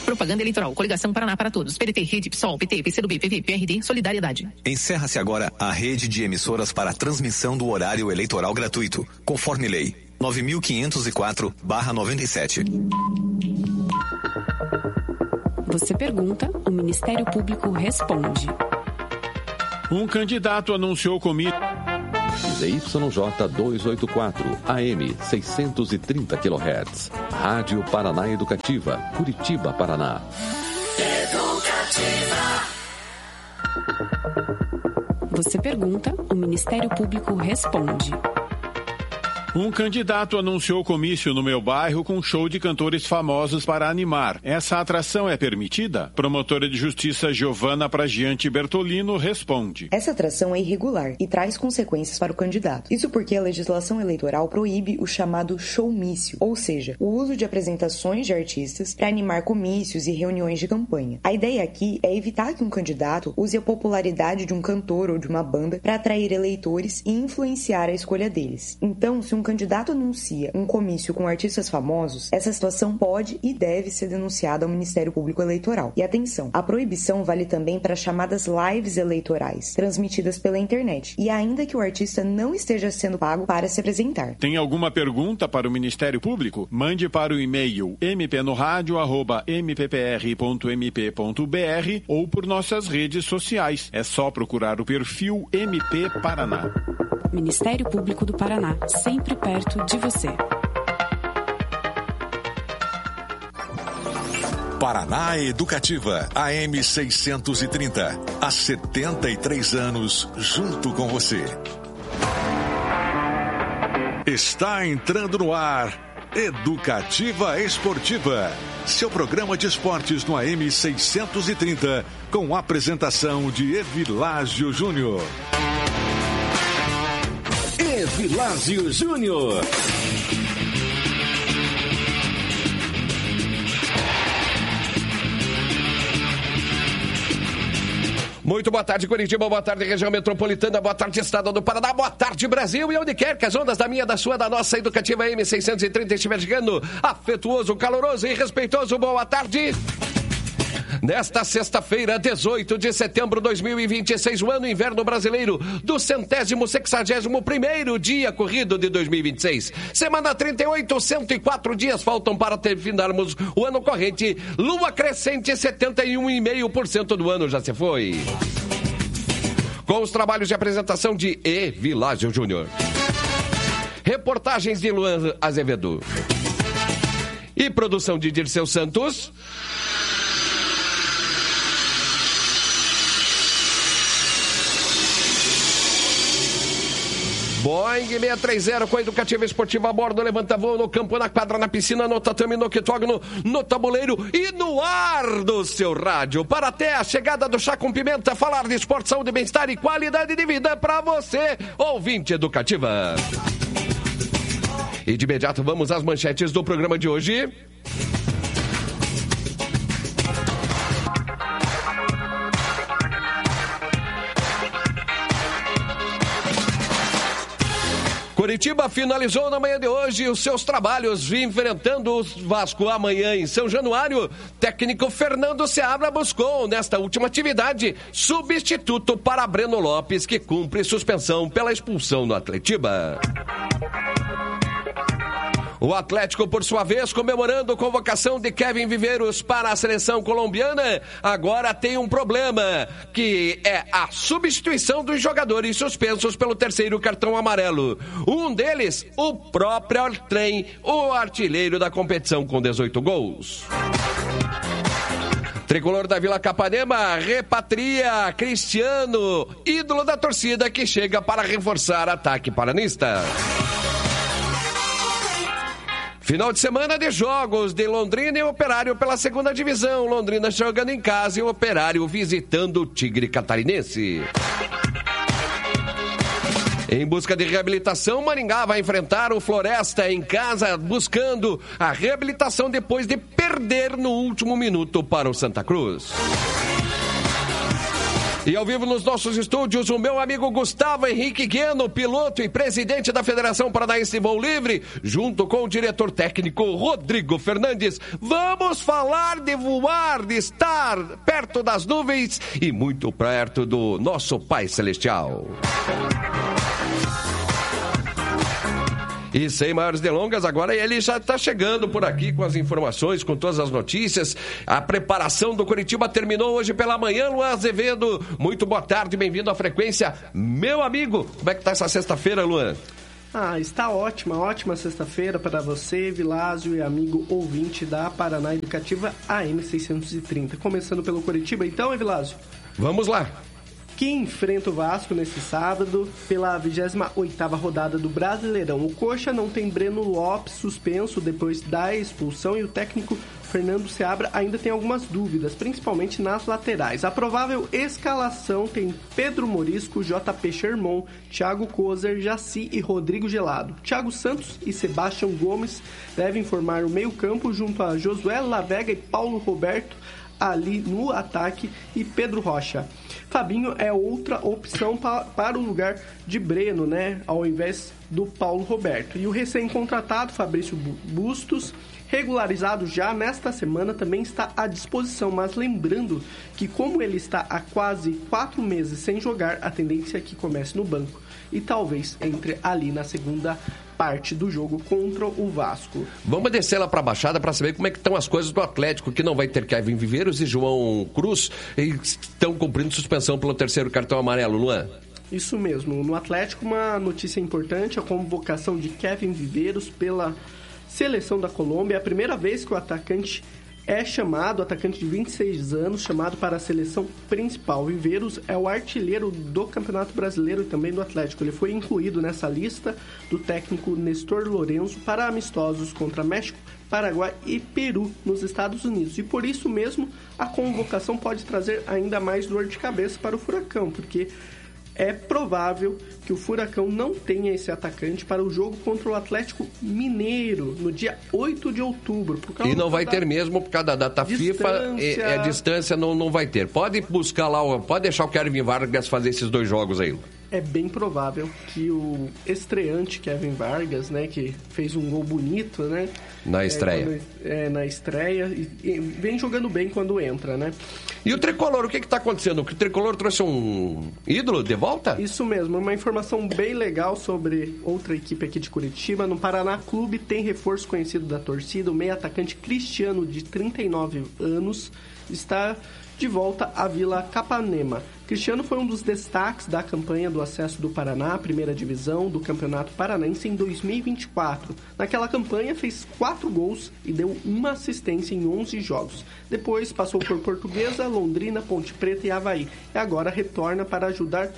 Propaganda eleitoral. Coligação Paraná para Todos. PDT, Rede, PSOL, PT, PCdoB, PV, PRD, Solidariedade. Encerra-se agora a rede de emissoras para transmissão do horário eleitoral gratuito, conforme lei 9.504/97. Você pergunta, o Ministério Público responde. Um candidato anunciou comigo. ZYJ 284, AM 630 kHz. Rádio Paraná Educativa, Curitiba, Paraná. Você pergunta, o Ministério Público responde. Um candidato anunciou comício no meu bairro com show de cantores famosos para animar. Essa atração é permitida? Promotora de Justiça Giovana Pragiante Bertolino responde. Essa atração é irregular e traz consequências para o candidato. Isso porque a legislação eleitoral proíbe o chamado showmício, ou seja, o uso de apresentações de artistas para animar comícios e reuniões de campanha. A ideia aqui é evitar que um candidato use a popularidade de um cantor ou de uma banda para atrair eleitores e influenciar a escolha deles. Então, se um candidato anuncia um comício com artistas famosos, essa situação pode e deve ser denunciada ao Ministério Público Eleitoral. E atenção, a proibição vale também para chamadas lives eleitorais, transmitidas pela internet, e ainda que o artista não esteja sendo pago para se apresentar. Tem alguma pergunta para o Ministério Público? Mande para o e-mail mpnoradio@mppr.mp.br ou por nossas redes sociais. É só procurar o perfil MP Paraná. Ministério Público do Paraná, sempre perto de você. Paraná Educativa, AM 630. Há 73 anos, junto com você. Está entrando no ar, Educativa Esportiva. Seu programa de esportes no AM 630, com apresentação de Evilásio Júnior. Evilásio Júnior. Muito boa tarde, Curitiba, boa tarde, região metropolitana, boa tarde, estado do Paraná, boa tarde, Brasil, e onde quer que as ondas da minha, da sua, da nossa Educativa M630 estiver chegando, afetuoso, caloroso e respeitoso, boa tarde. Nesta sexta-feira, 18 de setembro de 2026, o ano inverno brasileiro do 161º dia corrido de 2026. Semana 38, 104 dias faltam para terminarmos o ano corrente. Lua crescente, 71,5% do ano já se foi. Com os trabalhos de apresentação de Evilásio Júnior. Reportagens de Luan Azevedo. E produção de Dirceu Santos. Boeing 630 com a Educativa Esportiva a bordo, levanta voo no campo, na quadra, na piscina, no tatame, no octógono, no tabuleiro e no ar do seu rádio. Para até a chegada do Chá com Pimenta, falar de esporte, saúde, bem-estar e qualidade de vida para você, ouvinte Educativa. E de imediato vamos às manchetes do programa de hoje. Curitiba finalizou na manhã de hoje os seus trabalhos enfrentando o Vasco amanhã em São Januário. Técnico Fernando Seabra buscou nesta última atividade substituto para Breno Lopes, que cumpre suspensão pela expulsão no Atletiba. O Atlético, por sua vez, comemorando a convocação de Kevin Viveiros para a seleção colombiana, agora tem um problema, que é a substituição dos jogadores suspensos pelo terceiro cartão amarelo. Um deles, o próprio Artrem, o artilheiro da competição com 18 gols. Tricolor da Vila Capanema repatria Cristiano, ídolo da torcida que chega para reforçar ataque paranista. Final de semana de jogos de Londrina e Operário pela segunda divisão. Londrina jogando em casa e o Operário visitando o Tigre Catarinense. Em busca de reabilitação, Maringá vai enfrentar o Floresta em casa, buscando a reabilitação depois de perder no último minuto para o Santa Cruz. E ao vivo nos nossos estúdios, o meu amigo Gustavo Henrique Gueno, piloto e presidente da Federação Paranaense de Voo Livre, junto com o diretor técnico Rodrigo Fernandes. Vamos falar de voar, de estar perto das nuvens e muito perto do nosso Pai Celestial. E sem maiores delongas, agora ele já está chegando por aqui com as informações, com todas as notícias. A preparação do Curitiba terminou hoje pela manhã. Luan Azevedo, muito boa tarde, bem-vindo à frequência. Meu amigo, como é que está essa sexta-feira, Luan? Está ótima sexta-feira para você, Vilásio e amigo ouvinte da Paraná Educativa AM 630. Começando pelo Curitiba, então, Vilásio? Vamos lá. Que enfrenta o Vasco nesse sábado pela 28ª rodada do Brasileirão. O Coxa não tem Breno Lopes suspenso depois da expulsão e o técnico Fernando Seabra ainda tem algumas dúvidas, principalmente nas laterais. A provável escalação tem Pedro Morisco, JP Sherman, Thiago Kozer, Jaci e Rodrigo Gelado. Thiago Santos e Sebastião Gomes devem formar o meio-campo junto a Josué Lavega e Paulo Roberto ali no ataque e Pedro Rocha. Fabinho é outra opção para o lugar de Breno, né? Ao invés do Paulo Roberto. E o recém-contratado Fabrício Bustos, regularizado já nesta semana, também está à disposição. Mas lembrando que como ele está há quase 4 meses sem jogar, a tendência é que comece no banco e talvez entre ali na segunda parte do jogo contra o Vasco. Vamos descer lá para a Baixada para saber como é que estão as coisas do Atlético, que não vai ter Kevin Viveiros e João Cruz, e estão cumprindo suspensão pelo 3º cartão amarelo, Luan. Isso mesmo. No Atlético, uma notícia importante, a convocação de Kevin Viveiros pela seleção da Colômbia. É a primeira vez que o atacante é chamado, atacante de 26 anos, chamado para a seleção principal. Viveiros é o artilheiro do Campeonato Brasileiro e também do Atlético. Ele foi incluído nessa lista do técnico Nestor Lourenço para amistosos contra México, Paraguai e Peru nos Estados Unidos. E por isso mesmo a convocação pode trazer ainda mais dor de cabeça para o Furacão, porque é provável que o Furacão não tenha esse atacante para o jogo contra o Atlético Mineiro, no dia 8 de outubro. E não vai ter mesmo, por causa da data FIFA, a distância não vai ter. Pode buscar lá, pode deixar o Kevin Vargas fazer esses 2 jogos aí. É bem provável que o estreante Kevin Vargas, né, que fez um gol bonito, né? Na estreia. Na estreia, e vem jogando bem quando entra, né? E o Tricolor, o que está acontecendo? O Tricolor trouxe um ídolo de volta? Isso mesmo, uma informação bem legal sobre outra equipe aqui de Curitiba. No Paraná Clube tem reforço conhecido da torcida, o meio atacante Cristiano, de 39 anos, está de volta à Vila Capanema. Cristiano foi um dos destaques da campanha do acesso do Paraná à primeira divisão do Campeonato Paranaense em 2024. Naquela campanha fez 4 gols e deu 1 assistência em 11 jogos. Depois passou por Portuguesa, Londrina, Ponte Preta e Avaí. E agora retorna para ajudar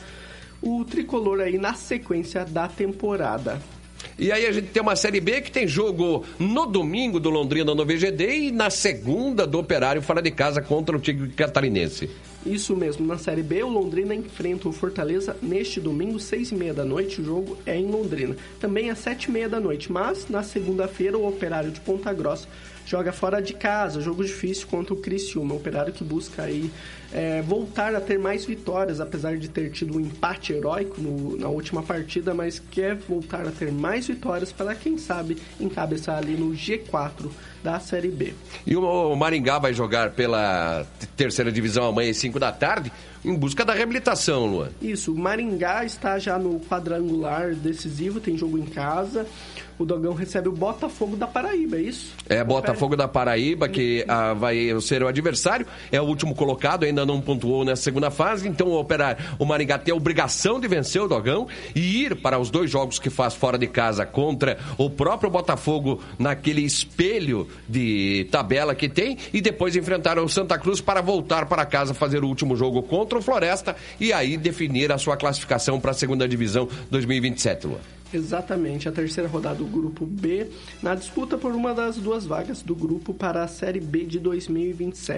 o Tricolor aí na sequência da temporada. E aí a gente tem uma Série B que tem jogo no domingo do Londrina no VGD e na segunda do Operário fora de casa contra o Tigre Catarinense. Isso mesmo, na Série B o Londrina enfrenta o Fortaleza neste domingo, 6h30 da noite, o jogo é em Londrina. Também às 7h30 da noite, mas na segunda-feira o Operário de Ponta Grossa joga fora de casa, jogo difícil contra o Criciúma, Operário que busca aí voltar a ter mais vitórias, apesar de ter tido um empate heróico na última partida, mas quer voltar a ter mais vitórias para, quem sabe, encabeçar ali no G4 da Série B. E o Maringá vai jogar pela 3ª divisão amanhã às 5 da tarde, em busca da reabilitação, Luan. Isso, o Maringá está já no quadrangular decisivo, tem jogo em casa. O Dogão recebe o Botafogo da Paraíba, é isso? É, Botafogo da Paraíba, que vai ser o adversário, é o último colocado, ainda não pontuou nessa segunda fase, então o Maringá tem a obrigação de vencer o Dogão e ir para os 2 jogos que faz fora de casa contra o próprio Botafogo naquele espelho de tabela que tem, e depois enfrentar o Santa Cruz para voltar para casa, fazer o último jogo contra o Floresta e aí definir a sua classificação para a 2ª divisão 2027, Luan. Exatamente, a 3ª rodada do Grupo B, na disputa por uma das 2 vagas do grupo para a Série B de 2027.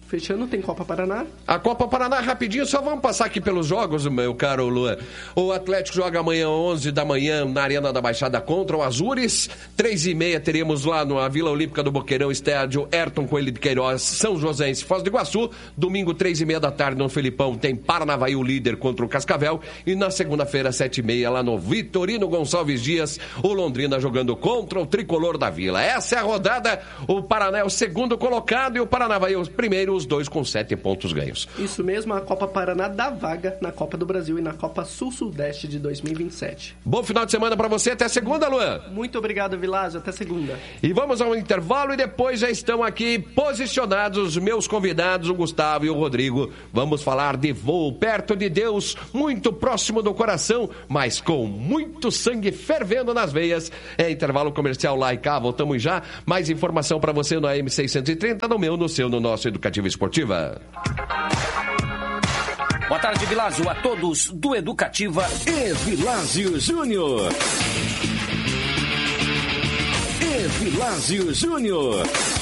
Fechando, tem Copa Paraná. A Copa Paraná, rapidinho, só vamos passar aqui pelos jogos, meu caro Luan. O Atlético joga amanhã, 11 da manhã, na Arena da Baixada contra o Azures. 3h30 teremos lá na Vila Olímpica do Boqueirão, estádio Ayrton Coelho de Queiroz, São Joséense, Foz do Iguaçu. Domingo, 3h30 da tarde, no Felipão, tem Paranavaí, o líder, contra o Cascavel. E na segunda-feira, 7h30, lá no Vitorino Gonçalves Dias, o Londrina jogando contra o Tricolor da Vila. Essa é a rodada. O Paraná é o segundo colocado e o Paranavaí é o primeiro, os dois com 7 pontos ganhos. Isso mesmo, a Copa Paraná dá vaga na Copa do Brasil e na Copa Sul-Sudeste de 2027. Bom final de semana pra você, até segunda, Luan. Muito obrigado, Vilásio, até segunda. E vamos ao intervalo e depois já estão aqui posicionados os meus convidados, o Gustavo e o Rodrigo. Vamos falar de voo perto de Deus, muito próximo do coração, mas com muito sangue fervendo nas veias. É intervalo comercial lá e cá, voltamos já. Mais informação pra você no AM630, no meu, no seu, no nosso Educativo Esportiva. Boa tarde, Vilásio, a todos do Educativa e Vilásio Júnior. Vilásio Júnior.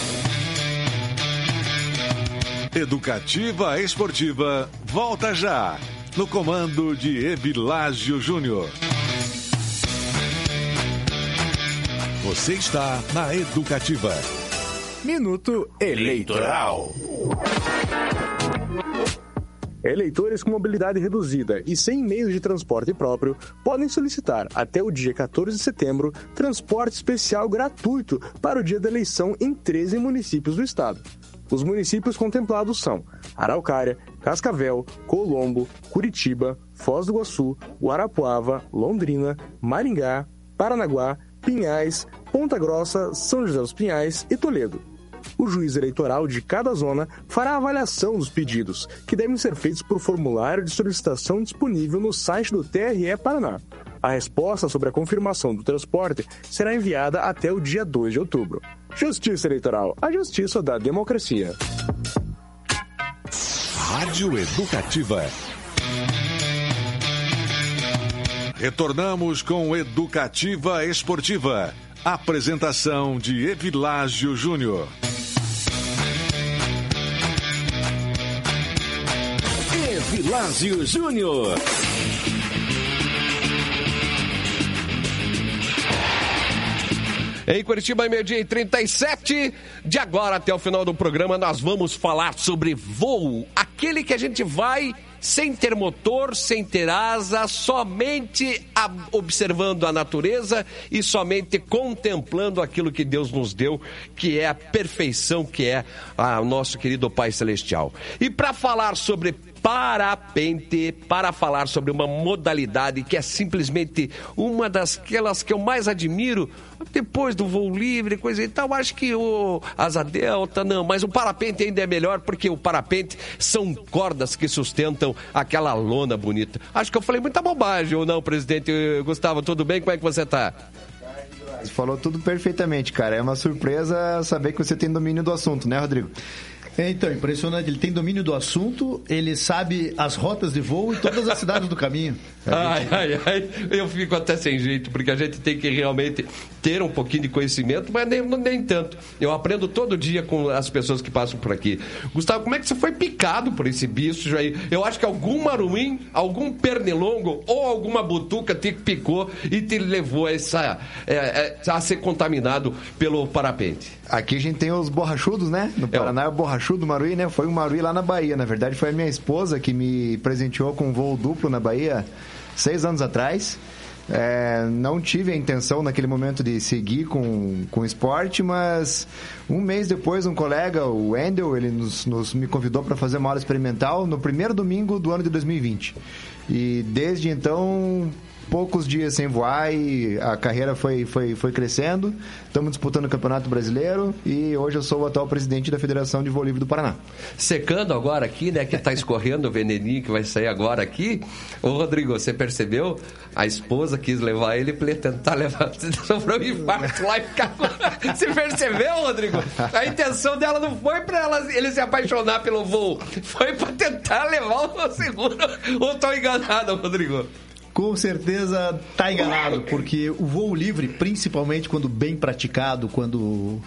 Educativa Esportiva volta já, no comando de Evilásio Júnior. Você está na Educativa. Minuto Eleitoral. Eleitores com mobilidade reduzida e sem meios de transporte próprio podem solicitar, até o dia 14 de setembro, transporte especial gratuito para o dia da eleição em 13 municípios do estado. Os municípios contemplados são Araucária, Cascavel, Colombo, Curitiba, Foz do Iguaçu, Guarapuava, Londrina, Maringá, Paranaguá, Pinhais, Ponta Grossa, São José dos Pinhais e Toledo. O juiz eleitoral de cada zona fará a avaliação dos pedidos, que devem ser feitos por formulário de solicitação disponível no site do TRE Paraná. A resposta sobre a confirmação do transporte será enviada até o dia 2 de outubro. Justiça Eleitoral, a justiça da democracia. Rádio Educativa. Retornamos com Educativa Esportiva. Apresentação de Evilásio Júnior. Evilásio Júnior. Em Curitiba, meio-dia e 37. De agora até o final do programa, nós vamos falar sobre voo. Aquele que a gente vai sem ter motor, sem ter asa, somente observando a natureza e somente contemplando aquilo que Deus nos deu, que é a perfeição, que é o nosso querido Pai Celestial. E para falar sobre parapente, para falar sobre uma modalidade que é simplesmente uma daquelas que eu mais admiro, depois do voo livre, coisa e tal, acho que o asa delta, não, mas o parapente ainda é melhor, porque o parapente são cordas que sustentam aquela lona bonita. Acho que eu falei muita bobagem, ou não, presidente Gustavo, tudo bem? Como é que você tá? Você falou tudo perfeitamente, cara. É uma surpresa saber que você tem domínio do assunto, né, Rodrigo? Então, impressionante. Ele tem domínio do assunto, ele sabe as rotas de voo e todas as cidades do caminho. Ai, eu fico até sem jeito, porque a gente tem que realmente ter um pouquinho de conhecimento, mas nem tanto. Eu aprendo todo dia com as pessoas que passam por aqui. Gustavo, como é que você foi picado por esse bicho aí? Eu acho que algum maruim, algum pernilongo ou alguma butuca te picou e te levou a ser contaminado pelo parapente. Aqui a gente tem os borrachudos, né? No Paraná é o borrachudo maruí, né? Foi um maruí lá na Bahia. Na verdade, foi a minha esposa que me presenteou com um voo duplo na Bahia 6 anos atrás. Não tive a intenção naquele momento de seguir com esporte, mas um mês depois um colega, o Wendel, ele me convidou para fazer uma aula experimental no primeiro domingo do ano de 2020. E desde então, poucos dias sem voar e a carreira foi crescendo. Estamos disputando o Campeonato Brasileiro e hoje eu sou o atual presidente da Federação de Voo Livre do Paraná. Secando agora aqui, né, que tá escorrendo o veneninho que vai sair agora aqui. Ô Rodrigo, você percebeu? A esposa quis levar ele para ele tentar levar, sofreu um infarto lá e ficar... Você percebeu, Rodrigo? A intenção dela não foi para ele se apaixonar pelo voo, foi para tentar levar o seguro. Ou tô enganado, Rodrigo? Com certeza tá enganado, porque o voo livre, principalmente quando bem praticado, quando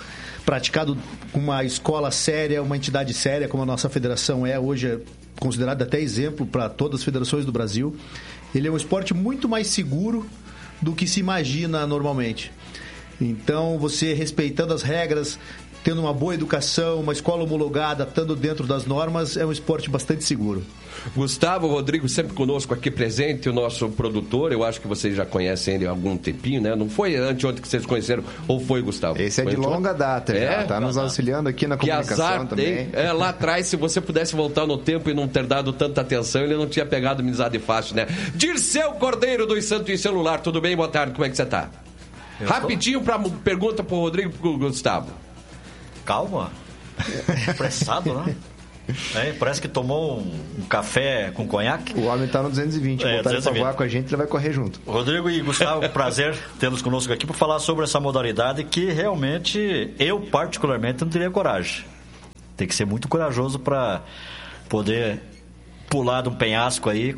praticado com uma escola séria, uma entidade séria, como a nossa federação hoje é considerado até exemplo para todas as federações do Brasil. Ele é um esporte muito mais seguro do que se imagina normalmente. Então, você respeitando as regras, tendo uma boa educação, uma escola homologada, estando dentro das normas, é um esporte bastante seguro. Gustavo Rodrigo, sempre conosco aqui presente, o nosso produtor. Eu acho que vocês já conhecem ele há algum tempinho, né? Não foi anteontem que vocês conheceram, ou foi, Gustavo? Esse é de longa data, já está nos auxiliando aqui na comunicação azar, também. Lá atrás, se você pudesse voltar no tempo e não ter dado tanta atenção, ele não tinha pegado amizade fácil, né? Dirceu Cordeiro dos Santos e Celular, tudo bem? Boa tarde, como é que você está? Rapidinho para pergunta pro Rodrigo e pro Gustavo. Calma. Apressado, né? Parece que tomou um café com conhaque. O homem tá no 220. Botar ele pra voar com a gente, ele vai correr junto. Rodrigo e Gustavo, prazer tê-los conosco aqui para falar sobre essa modalidade que realmente eu particularmente não teria coragem. Tem que ser muito corajoso para poder pular de um penhasco aí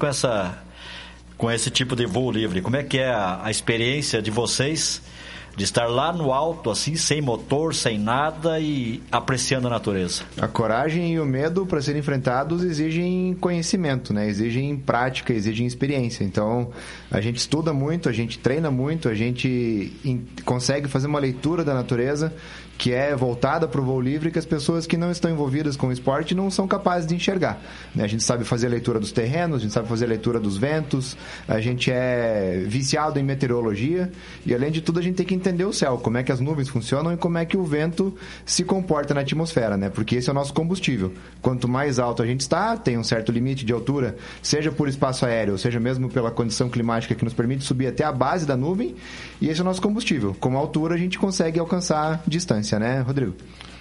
com esse tipo de voo livre. Como é que é a experiência de vocês de estar lá no alto, assim, sem motor, sem nada e apreciando a natureza? A coragem e o medo, para serem enfrentados, exigem conhecimento, né? Exigem prática, exigem experiência. Então, a gente estuda muito, a gente treina muito, a gente consegue fazer uma leitura da natureza que é voltada para o voo livre, que as pessoas que não estão envolvidas com o esporte não são capazes de enxergar. A gente sabe fazer a leitura dos terrenos, a gente sabe fazer a leitura dos ventos, a gente é viciado em meteorologia e, além de tudo, a gente tem que entender o céu, como é que as nuvens funcionam e como é que o vento se comporta na atmosfera, né? Porque esse é o nosso combustível. Quanto mais alto a gente está, tem um certo limite de altura, seja por espaço aéreo, seja mesmo pela condição climática que nos permite subir até a base da nuvem, e esse é o nosso combustível. Com a altura, a gente consegue alcançar distância, né, Rodrigo?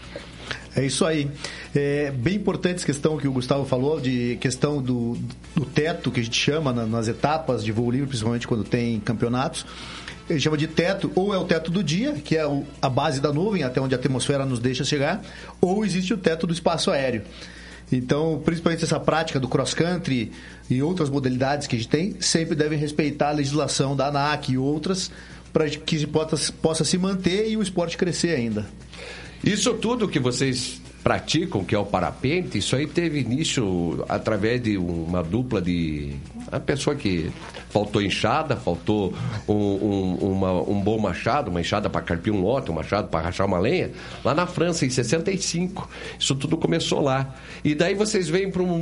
É isso aí. É bem importante essa questão que o Gustavo falou, de questão do teto, que a gente chama nas etapas de voo livre, principalmente quando tem campeonatos. Ele chama de teto, ou é o teto do dia, que é a base da nuvem, até onde a atmosfera nos deixa chegar, ou existe o teto do espaço aéreo. Então, principalmente essa prática do cross-country e outras modalidades que a gente tem, sempre devem respeitar a legislação da ANAC e outras, para que se possa se manter e o esporte crescer ainda. Isso tudo que vocês praticam, que é o parapente, isso aí teve início através de uma dupla de... A pessoa que faltou enxada, faltou um bom machado, uma enxada para carpir um lote, um machado para rachar uma lenha, lá na França, em 65. Isso tudo começou lá. E daí vocês vêm para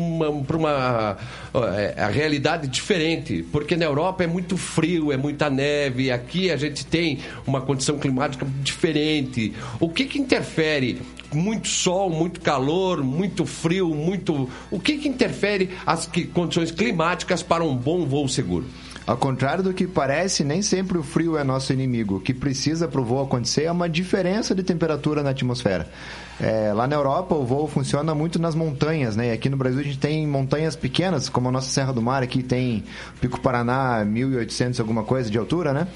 a realidade diferente, porque na Europa é muito frio, é muita neve, aqui a gente tem uma condição climática diferente. O que interfere? Muito sol, muito calor, muito frio, O que interfere as condições climáticas para um bom voo seguro? Ao contrário do que parece, nem sempre o frio é nosso inimigo. O que precisa para o voo acontecer é uma diferença de temperatura na atmosfera. Lá na Europa, o voo funciona muito nas montanhas, né? E aqui no Brasil a gente tem montanhas pequenas, como a nossa Serra do Mar, aqui tem Pico Paraná, 1.800 alguma coisa de altura, né?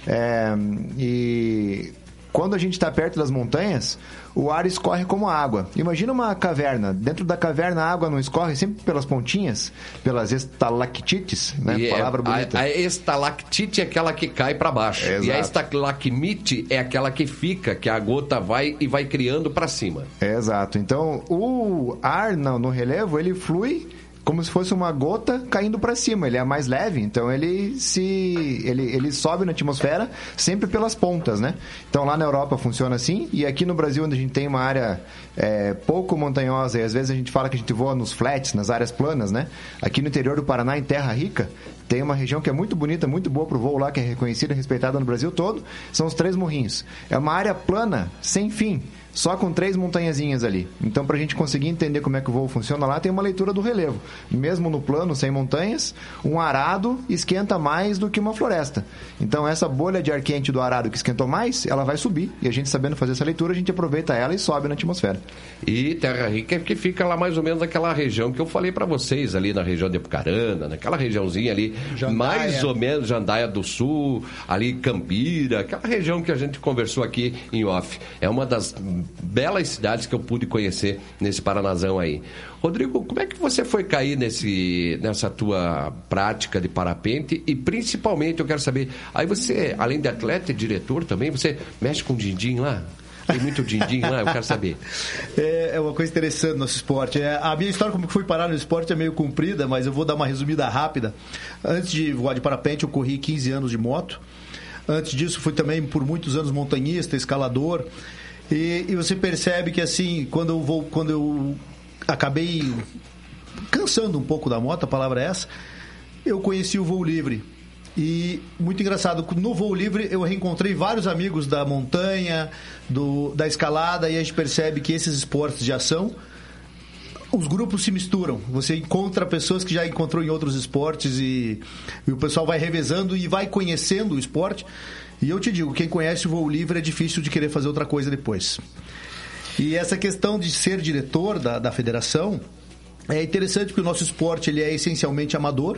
E quando a gente está perto das montanhas, o ar escorre como água. Imagina uma caverna. Dentro da caverna a água não escorre sempre pelas pontinhas, pelas estalactites, né? Palavra bonita. A estalactite é aquela que cai para baixo. Exato. E a estalagmite é aquela que fica, que a gota vai e vai criando para cima. Exato. Então, o ar no relevo, ele flui como se fosse uma gota caindo para cima. Ele é mais leve, então ele sobe na atmosfera sempre pelas pontas, né? Então lá na Europa funciona assim, e aqui no Brasil, onde a gente tem uma área pouco montanhosa, e às vezes a gente fala que a gente voa nos flats, nas áreas planas, né? Aqui no interior do Paraná, em Terra Rica, tem uma região que é muito bonita, muito boa pro voo lá, que é reconhecida e respeitada no Brasil todo, são os Três Morrinhos. É uma área plana, sem fim, só com 3 montanhazinhas ali. Então, para a gente conseguir entender como é que o voo funciona lá, tem uma leitura do relevo. Mesmo no plano, sem montanhas, um arado esquenta mais do que uma floresta. Então, essa bolha de ar quente do arado que esquentou mais, ela vai subir. E a gente, sabendo fazer essa leitura, a gente aproveita ela e sobe na atmosfera. E Terra Rica é que fica lá mais ou menos naquela região que eu falei para vocês, ali na região de Apucarana, naquela regiãozinha ali, Jandaia. Mais ou menos Jandaia do Sul, ali Cambira, aquela região que a gente conversou aqui em off. É uma das belas cidades que eu pude conhecer nesse Paranazão aí. Rodrigo, como é que você foi cair nessa tua prática de parapente? E principalmente eu quero saber, aí você, além de atleta e diretor também, você mexe com din-din lá? Tem muito din-din lá, eu quero saber. É uma coisa interessante no nosso esporte. A minha história, como que fui parar no esporte, é meio comprida, mas eu vou dar uma resumida rápida. Antes de voar de parapente, eu corri 15 anos de moto. Antes disso, fui também por muitos anos montanhista, escalador. E você percebe que, assim, quando eu acabei cansando um pouco da moto, a palavra é essa, eu conheci o voo livre. E muito engraçado, no voo livre eu reencontrei vários amigos da montanha, da escalada, e a gente percebe que esses esportes de ação, os grupos se misturam. Você encontra pessoas que já encontrou em outros esportes e o pessoal vai revezando e vai conhecendo o esporte. E eu te digo, quem conhece o voo livre é difícil de querer fazer outra coisa depois. E essa questão de ser diretor da federação é interessante porque o nosso esporte ele é essencialmente amador.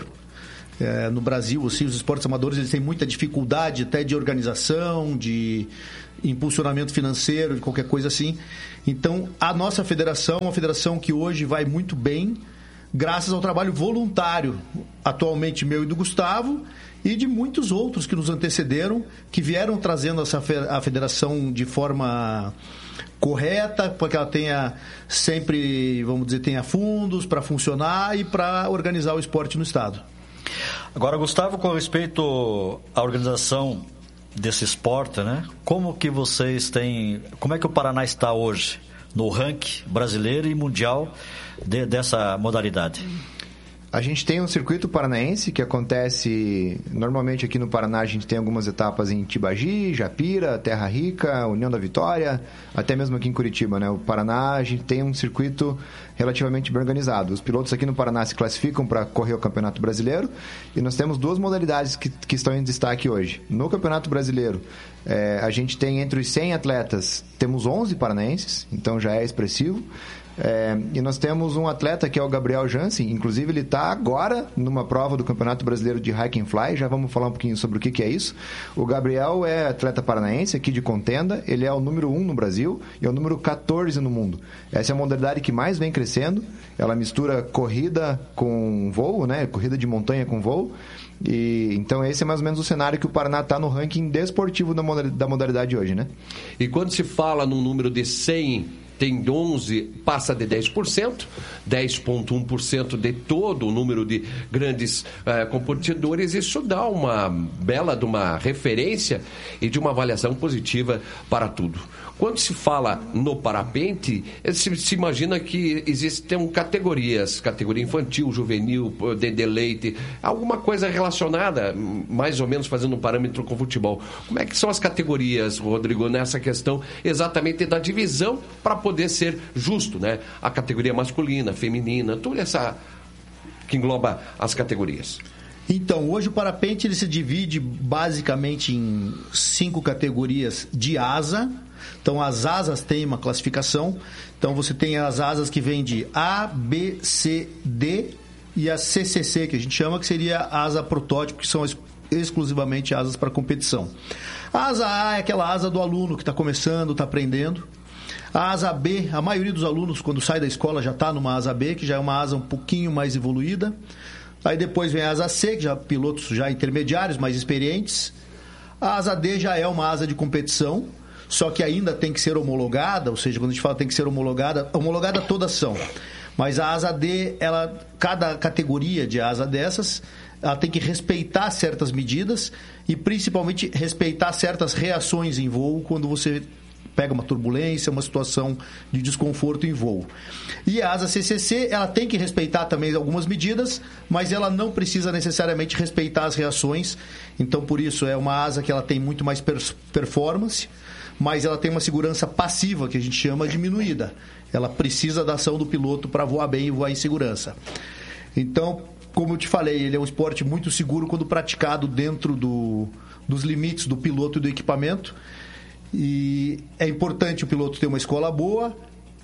No Brasil, assim, os esportes amadores eles têm muita dificuldade até de organização, de impulsionamento financeiro, de qualquer coisa assim. Então, a nossa federação é uma federação que hoje vai muito bem, graças ao trabalho voluntário, atualmente meu e do Gustavo, e de muitos outros que nos antecederam, que vieram trazendo a federação de forma correta, para que ela tenha sempre, vamos dizer, tenha fundos para funcionar e para organizar o esporte no estado. Agora, Gustavo, com respeito à organização desse esporte, né? Como que vocês têm... Como é que o Paraná está hoje no ranking brasileiro e mundial dessa modalidade? A gente tem um circuito paranaense que acontece normalmente aqui no Paraná. A gente tem algumas etapas em Tibagi, Japira, Terra Rica, União da Vitória, até mesmo aqui em Curitiba, né? O Paraná, a gente tem um circuito relativamente bem organizado. Os pilotos aqui no Paraná se classificam para correr o Campeonato Brasileiro e nós temos duas modalidades que estão em destaque hoje. No Campeonato Brasileiro, a gente tem entre os 100 atletas, temos 11 paranaenses, então já é expressivo. E nós temos um atleta que é o Gabriel Jansen, inclusive ele está agora numa prova do Campeonato Brasileiro de Hike and Fly, já vamos falar um pouquinho sobre o que é isso. O Gabriel é atleta paranaense aqui de contenda, ele é o número 1 no Brasil e é o número 14 no mundo. Essa é a modalidade que mais vem crescendo, ela mistura corrida com voo, né? Corrida de montanha com voo. E então esse é mais ou menos o cenário que o Paraná está no ranking desportivo da modalidade hoje, né? E quando se fala num número de 100, tem 11, passa de 10%, 10,1% de todo o número de grandes competidores. Isso dá uma bela de uma referência e de uma avaliação positiva para tudo. Quando se fala no parapente, se imagina que existem categorias, categoria infantil, juvenil, de leite, alguma coisa relacionada, mais ou menos fazendo um parâmetro com o futebol. Como é que são as categorias, Rodrigo, nessa questão exatamente da divisão para poder ser justo, né? A categoria masculina, feminina, tudo essa que engloba as categorias. Então, hoje o parapente ele se divide basicamente em 5 categorias de asa. Então, as asas têm uma classificação. Então, você tem as asas que vêm de A, B, C, D e a CCC, que a gente chama, que seria a asa protótipo, que são exclusivamente asas para competição. A asa A é aquela asa do aluno que está começando, está aprendendo. A asa B, a maioria dos alunos, quando sai da escola, já está numa asa B, que já é uma asa um pouquinho mais evoluída. Aí depois vem a asa C, que já pilotos já intermediários, mais experientes. A asa D já é uma asa de competição, só que ainda tem que ser homologada, ou seja, quando a gente fala tem que ser homologada todas são. Mas a asa D, cada categoria de asa dessas, ela tem que respeitar certas medidas e principalmente respeitar certas reações em voo quando você pega uma turbulência, uma situação de desconforto em voo. E a asa CCC, ela tem que respeitar também algumas medidas, mas ela não precisa necessariamente respeitar as reações. Então, por isso, é uma asa que ela tem muito mais performance, mas ela tem uma segurança passiva, que a gente chama diminuída. Ela precisa da ação do piloto para voar bem e voar em segurança. Então, como eu te falei, ele é um esporte muito seguro quando praticado dentro dos limites do piloto e do equipamento. E é importante o piloto ter uma escola boa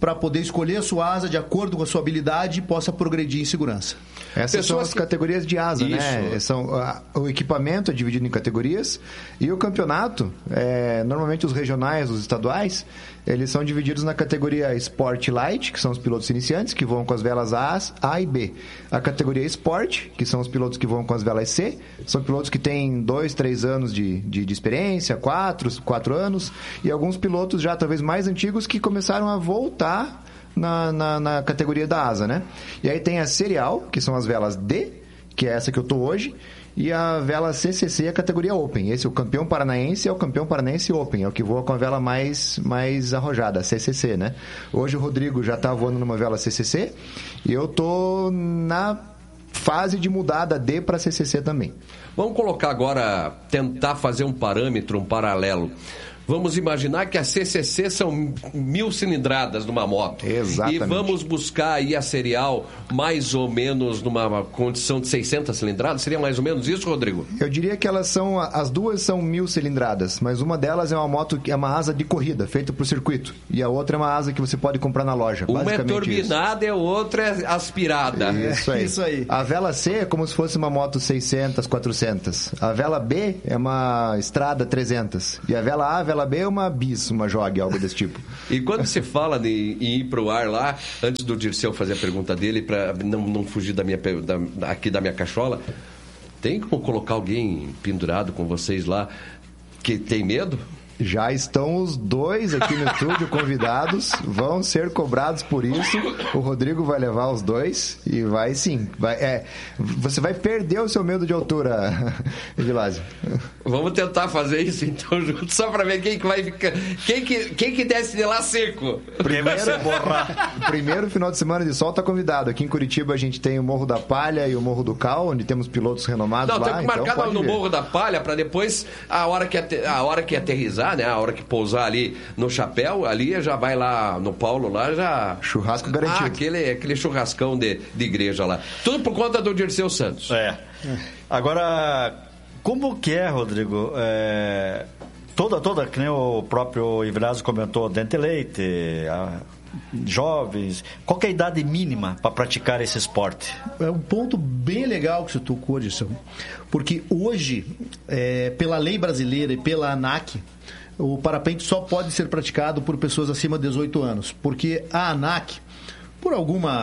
para poder escolher a sua asa de acordo com a sua habilidade e possa progredir em segurança. Essas são as categorias de asa, né? O equipamento é dividido em categorias e o campeonato, normalmente os regionais, os estaduais, eles são divididos na categoria Sport Light, que são os pilotos iniciantes, que voam com as velas A e B. A categoria Sport, que são os pilotos que voam com as velas C, são pilotos que têm 2, 3 anos de experiência, 4 anos, e alguns pilotos já talvez mais antigos que começaram a voltar na categoria da asa, né? E aí tem a Serial, que são as velas D, que é essa que eu tô hoje, e a vela CCC é a categoria Open. Esse, o campeão paranaense, é o campeão paranaense Open, é o que voa com a vela mais arrojada, a CCC, né? Hoje o Rodrigo já tá voando numa vela CCC e eu tô na fase de mudar da D para CCC também. Vamos colocar agora, tentar fazer um parâmetro, um paralelo. Vamos imaginar que a CCC são 1000 cilindradas numa moto. Exatamente. E vamos buscar aí a Serial mais ou menos numa condição de 600 cilindradas? Seria mais ou menos isso, Rodrigo? Eu diria que as duas são 1000 cilindradas, mas uma delas é uma moto que é uma asa de corrida, feita pro circuito. E a outra é uma asa que você pode comprar na loja. Uma é turbinada e a outra é aspirada. Isso aí. A vela C é como se fosse uma moto 600, 400. A vela B é uma Estrada 300. E a vela A, vela B é uma Bis, uma Jog, algo desse tipo. E quando se fala em ir pro ar lá, antes do Dirceu fazer a pergunta dele, para não fugir da minha cachola, tem como colocar alguém pendurado com vocês lá que tem medo? Já estão os dois aqui no estúdio convidados, vão ser cobrados por isso. O Rodrigo vai levar os dois e vai sim. Você vai perder o seu medo de altura, Vilásio. Vamos tentar fazer isso então junto, só para ver quem que vai ficar. Quem que desce de lá seco. Primeiro final de semana de sol tá convidado. Aqui em Curitiba a gente tem o Morro da Palha e o Morro do Cal, onde temos pilotos renomados lá. Tem que marcar no Morro da Palha para depois, a hora que aterrizar, né? A hora que pousar ali no chapéu, ali já vai lá no Paulo, lá já... Churrasco garantido. Aquele churrascão de igreja lá. Tudo por conta do Dirceu Santos. Agora, como que é, Rodrigo? Toda, que nem o próprio Ivilásio comentou, dente leite, jovens, qual que é a idade mínima para praticar esse esporte? É um ponto bem legal que você tocou, Dirceu, porque hoje, pela lei brasileira e pela ANAC, o parapente só pode ser praticado por pessoas acima de 18 anos, porque a ANAC, por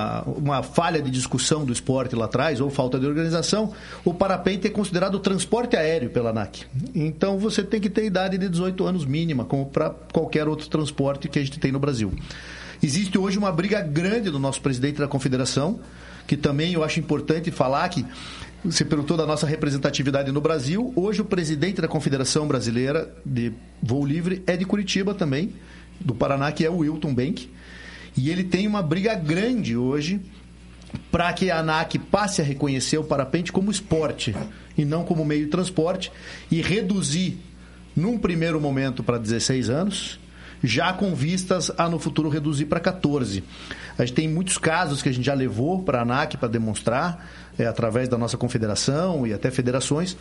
uma falha de discussão do esporte lá atrás, ou falta de organização, o parapente é considerado transporte aéreo pela ANAC. Então você tem que ter idade de 18 anos mínima, como para qualquer outro transporte que a gente tem no Brasil. Existe hoje uma briga grande do nosso presidente da confederação, que também eu acho importante falar que você perguntou da nossa representatividade no Brasil. Hoje o presidente da Confederação Brasileira de Voo Livre é de Curitiba também, do Paraná, que é o Wilton Bank. E ele tem uma briga grande hoje para que a ANAC passe a reconhecer o parapente como esporte e não como meio de transporte e reduzir, num primeiro momento, para 16 anos, já com vistas a no futuro reduzir para 14. A gente tem muitos casos que a gente já levou para a ANAC para demonstrar, através da nossa confederação e até federações.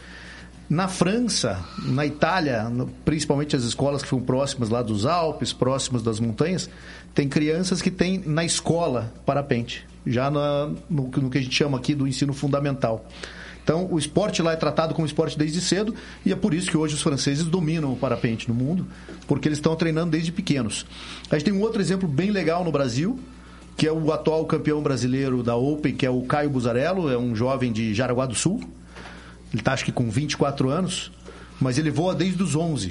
Na França, na Itália, principalmente as escolas que ficam próximas lá dos Alpes, próximas das montanhas, tem crianças que têm na escola parapente, já no que a gente chama aqui do ensino fundamental. Então, o esporte lá é tratado como esporte desde cedo e é por isso que hoje os franceses dominam o parapente no mundo, porque eles estão treinando desde pequenos. A gente tem um outro exemplo bem legal no Brasil, que é o atual campeão brasileiro da Open, que é o Caio Buzarello, é um jovem de Jaraguá do Sul. Ele está, acho que, com 24 anos, mas ele voa desde os 11.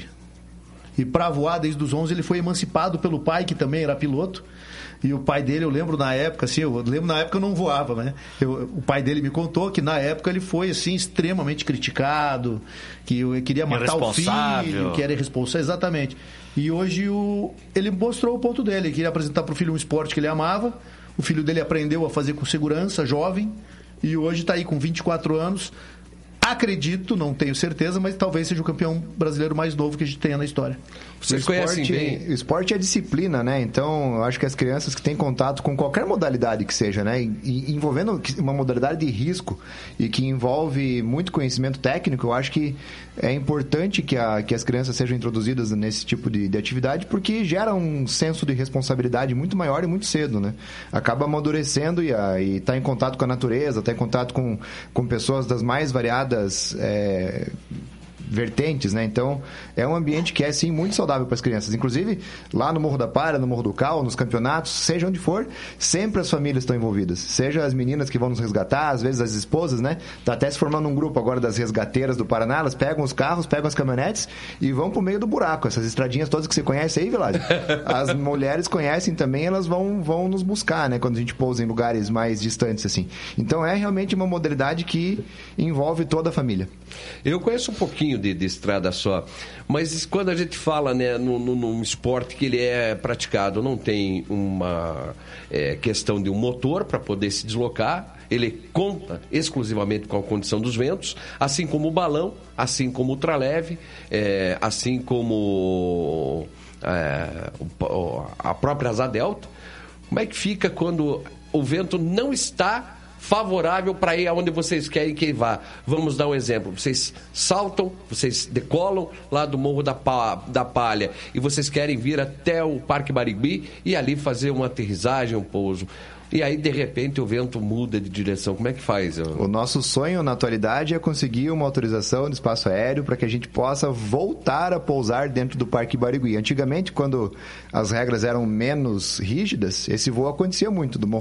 E para voar desde os 11, ele foi emancipado pelo pai, que também era piloto. E o pai dele, eu lembro na época eu não voava, né? O pai dele me contou que na época ele foi, assim, extremamente criticado, que eu queria matar o filho, que era irresponsável, exatamente. E hoje ele mostrou o ponto dele, ele queria apresentar para o filho um esporte que ele amava, o filho dele aprendeu a fazer com segurança, jovem, e hoje está aí com 24 anos, Acredito, não tenho certeza, mas talvez seja o campeão brasileiro mais novo que a gente tenha na história. Vocês conhecem bem? O esporte é disciplina, né? Então, eu acho que as crianças que têm contato com qualquer modalidade que seja, né? E envolvendo uma modalidade de risco e que envolve muito conhecimento técnico, eu acho que é importante que as crianças sejam introduzidas nesse tipo de atividade, porque gera um senso de responsabilidade muito maior e muito cedo, né? Acaba amadurecendo e está em contato com a natureza, está em contato com pessoas das mais variadas vertentes, né? Então, é um ambiente que é, sim, muito saudável para as crianças. Inclusive, lá no Morro da Palha, no Morro do Cal, nos campeonatos, seja onde for, sempre as famílias estão envolvidas. Seja as meninas que vão nos resgatar, às vezes as esposas, né? Tá até se formando um grupo agora das resgateiras do Paraná, elas pegam os carros, pegam as caminhonetes e vão pro meio do buraco. Essas estradinhas todas que você conhece aí, Vilásio. As mulheres conhecem também, elas vão nos buscar, né? Quando a gente pousa em lugares mais distantes, assim. Então, é realmente uma modalidade que envolve toda a família. Eu conheço um pouquinho de estrada só, mas quando a gente fala, né, num esporte que ele é praticado, não tem uma questão de um motor para poder se deslocar, ele conta exclusivamente com a condição dos ventos, assim como o balão, assim como o ultraleve, assim como a própria asa delta. Como é que fica quando o vento não está favorável para ir aonde vocês querem que vá? Vamos dar um exemplo. Vocês saltam, vocês decolam lá do Morro da Palha e vocês querem vir até o Parque Barigui e ali fazer uma aterrissagem, um pouso. E aí, de repente, o vento muda de direção. Como é que faz? O nosso sonho, na atualidade, é conseguir uma autorização de espaço aéreo para que a gente possa voltar a pousar dentro do Parque Barigui. Antigamente, quando as regras eram menos rígidas, esse voo acontecia muito do Morro